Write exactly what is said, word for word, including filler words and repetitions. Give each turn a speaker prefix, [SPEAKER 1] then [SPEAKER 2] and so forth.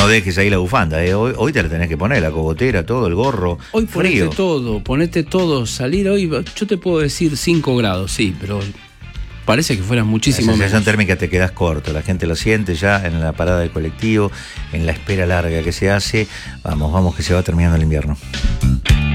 [SPEAKER 1] no dejes ahí la bufanda, ¿eh? Hoy, hoy te la tenés que poner, la cogotera, todo, el gorro.
[SPEAKER 2] Hoy ponete
[SPEAKER 1] frío.
[SPEAKER 2] todo, ponete todo, salir hoy, yo te puedo decir cinco grados, sí, pero parece que fueran muchísimo
[SPEAKER 1] La sensación
[SPEAKER 2] menos.
[SPEAKER 1] térmica te quedas corto, la gente lo siente ya en la parada del colectivo, en la espera larga que se hace. Vamos, vamos que se va terminando el invierno.